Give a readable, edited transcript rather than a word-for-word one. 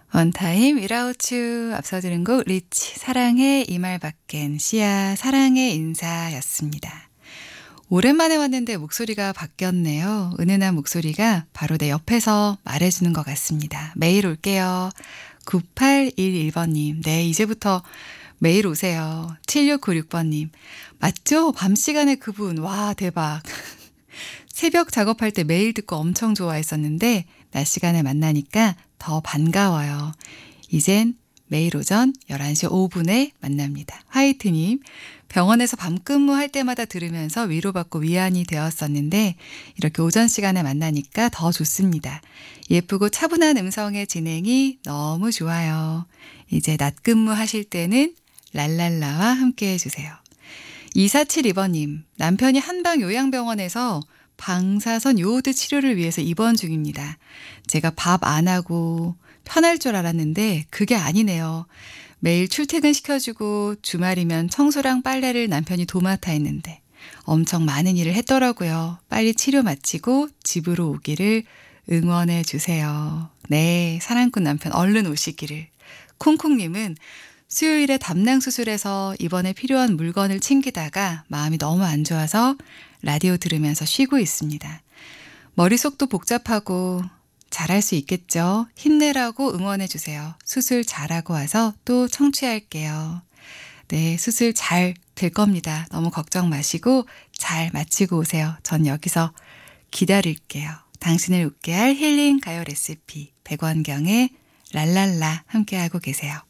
원타임 위라우추 앞서 들은 곡 리치 사랑해 이 말 밖엔 시아 사랑의 인사였습니다. 오랜만에 왔는데 목소리가 바뀌었네요. 은은한 목소리가 바로 내 옆에서 말해주는 것 같습니다. 매일 올게요. 9811번님 네 이제부터 매일 오세요. 7696번님 맞죠? 밤 시간에 그분 와 대박. 새벽 작업할 때 매일 듣고 엄청 좋아했었는데 낮 시간에 만나니까 더 반가워요. 이젠 매일 오전 11시 5분에 만납니다. 화이트님, 병원에서 밤 근무할 때마다 들으면서 위로받고 위안이 되었었는데 이렇게 오전 시간에 만나니까 더 좋습니다. 예쁘고 차분한 음성의 진행이 너무 좋아요. 이제 낮 근무하실 때는 랄랄라와 함께 해주세요. 2472번님, 남편이 한방 요양병원에서 방사선 요오드 치료를 위해서 입원 중입니다. 제가 밥 안 하고 편할 줄 알았는데 그게 아니네요. 매일 출퇴근 시켜주고 주말이면 청소랑 빨래를 남편이 도맡아 했는데 엄청 많은 일을 했더라고요. 빨리 치료 마치고 집으로 오기를 응원해 주세요. 네, 사랑꾼 남편 얼른 오시기를. 콩콩님은 수요일에 담낭 수술해서 이번에 필요한 물건을 챙기다가 마음이 너무 안 좋아서 라디오 들으면서 쉬고 있습니다. 머릿속도 복잡하고 잘할 수 있겠죠? 힘내라고 응원해 주세요. 수술 잘하고 와서 또 청취할게요. 네, 수술 잘 될 겁니다. 너무 걱정 마시고 잘 마치고 오세요. 전 여기서 기다릴게요. 당신을 웃게 할 힐링 가요 레시피 백원경의 랄랄라 함께하고 계세요.